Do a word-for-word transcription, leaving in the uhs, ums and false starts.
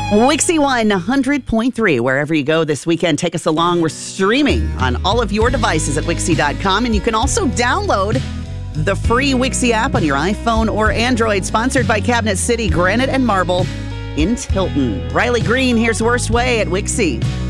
Wixie one hundred point three, wherever you go this weekend, take us along. We're streaming on all of your devices at Wixie dot com, and you can also download the free Wixie app on your iPhone or Android, sponsored by Cabinet City Granite and Marble in Tilton. Riley Green, here's Worst Way at Wixie.